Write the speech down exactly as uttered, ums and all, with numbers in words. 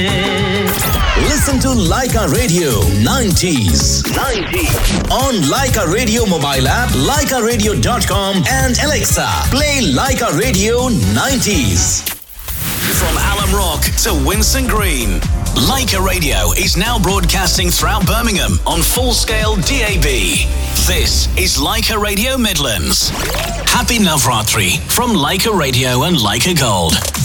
Listen to Leica Radio nineties. nineties. On Leica Radio mobile app, leica radio dot com and Alexa. Play Leica Radio nineties. From Alum Rock to Winson Green, Leica Radio is now broadcasting throughout Birmingham on full-scale D A B. This is Leica Radio Midlands. Happy Navratri from Leica Radio and Leica Gold.